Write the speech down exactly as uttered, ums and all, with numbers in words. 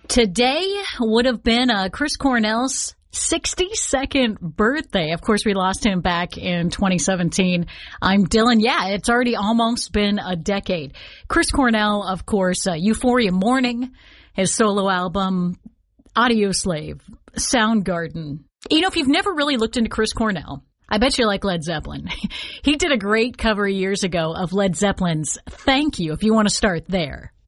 Today would have been uh, Chris Cornell's sixty-second birthday. Of course, we lost him back in twenty seventeen. I'm Dylan. Yeah, it's already almost been a decade. Chris Cornell, of course, uh, Euphoria Morning, his solo album, Audioslave, Soundgarden. You know, if you've never really looked into Chris Cornell, I bet you like Led Zeppelin. He did a great cover years ago of Led Zeppelin's Thank You, if you want to start there.